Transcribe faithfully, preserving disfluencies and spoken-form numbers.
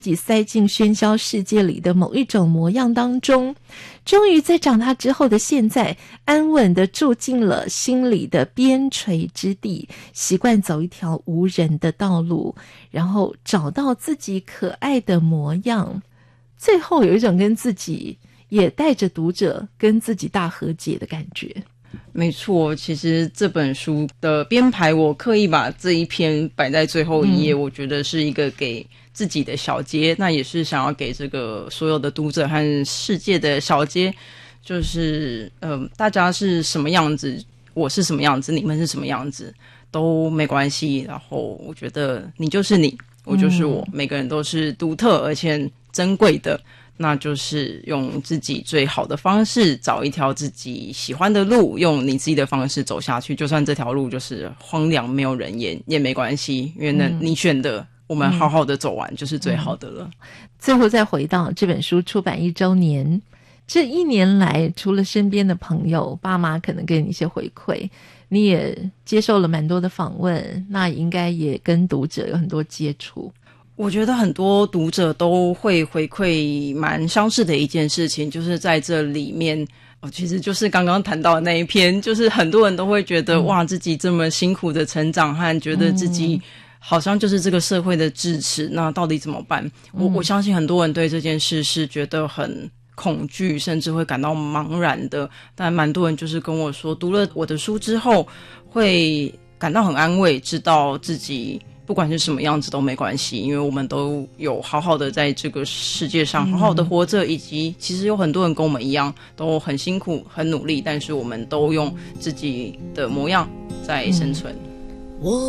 自己塞进喧嚣世界里的某一种模样当中，终于在长大之后的现在，安稳地住进了心里的边陲之地，习惯走一条无人的道路，然后找到自己可爱的模样，最后有一种跟自己也带着读者跟自己大和解的感觉。 没错，其实这本书的编排我刻意把这一篇摆在最后一页、嗯、我觉得是一个给自己的小结，那也是想要给这个所有的读者和世界的小结，就是呃，大家是什么样子，我是什么样子，你们是什么样子都没关系，然后我觉得你就是你，我就是我、嗯、每个人都是独特而且珍贵的，那就是用自己最好的方式找一条自己喜欢的路，用你自己的方式走下去，就算这条路就是荒凉没有人烟也没关系，因为那你选的、嗯、我们好好的走完就是最好的了、嗯、 最后再回到这本书出版一周年，这一年来除了身边的朋友爸妈可能给你一些回馈，你也接受了蛮多的访问，那应该也跟读者有很多接触。 我觉得很多读者都会回馈蛮相似的一件事情，就是在这里面、哦、其实就是刚刚谈到的那一篇，就是很多人都会觉得、嗯、哇自己这么辛苦的成长和觉得自己好像就是这个社会的智齿、嗯、那到底怎么办、嗯、我我相信很多人对这件事是觉得很恐惧，甚至会感到茫然的，但蛮多人就是跟我说读了我的书之后会感到很安慰，知道自己不管是什么样子都没关系，因为我们都有好好的在这个世界上好好的活着、嗯、以及其实有很多人跟我们一样都很辛苦很努力，但是我们都用自己的模样在生存、嗯、我